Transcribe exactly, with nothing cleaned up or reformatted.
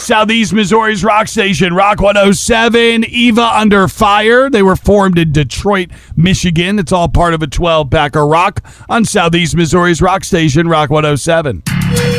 Southeast Missouri's rock station, Rock one oh seven. Eva Under Fire. They were formed in Detroit, Michigan. It's all part of a twelve-pack of rock on Southeast Missouri's rock station, Rock one oh seven.